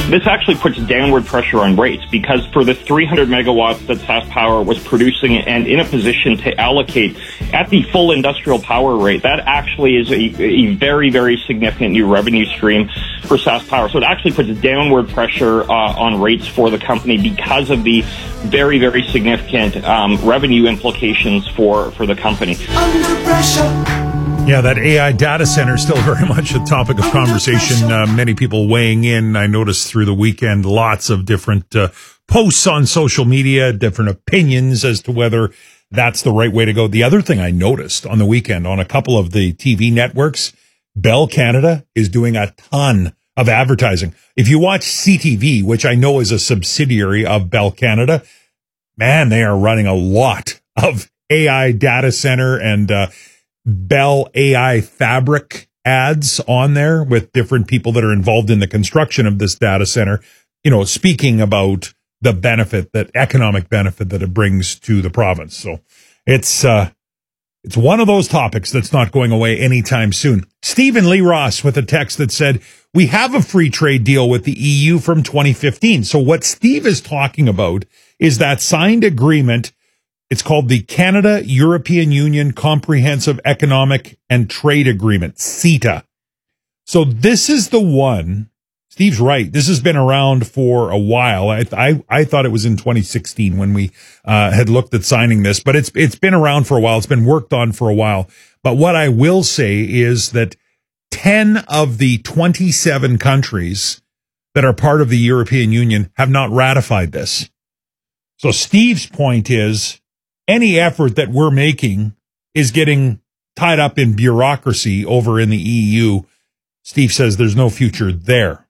This actually puts downward pressure on rates because for the 300 megawatts that SaskPower was producing and in a position to allocate at the full industrial power rate, that actually is a very, very significant new revenue stream for SaskPower. So it actually puts downward pressure on rates for the company because of the very, very significant revenue implications for the company. Under pressure. Yeah, that AI data center is still very much a topic of conversation. Many people weighing in. I noticed through the weekend lots of different posts on social media, different opinions as to whether that's the right way to go. The other thing I noticed on the weekend on a couple of the TV networks, Bell Canada is doing a ton of advertising. If you watch CTV, which I know is a subsidiary of Bell Canada, man, they are running a lot of AI data center and Bell AI Fabric ads on there with different people that are involved in the construction of this data center, you know, speaking about the benefit, that economic benefit that it brings to the province. So it's one of those topics that's not going away anytime soon. Stephen Lee Ross with a text that said, we have a free trade deal with the EU from 2015. So what Steve is talking about is that signed agreement. It's called the Canada-European Union Comprehensive Economic and Trade Agreement, CETA. So this is the one, Steve's right, this has been around for a while. I thought it was in 2016 when we had looked at signing this, but it's been around for a while. It's been worked on for a while. But what I will say is that 10 of the 27 countries that are part of the European Union have not ratified this. So Steve's point is, any effort that we're making is getting tied up in bureaucracy over in the EU. Steve says there's no future there.